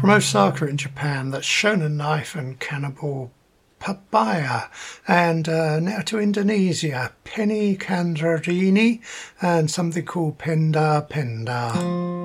From Osaka in Japan, that's Shonen Knife and Cannibal Papaya. And now to Indonesia, Penny Kandarini and something called Penda Penda.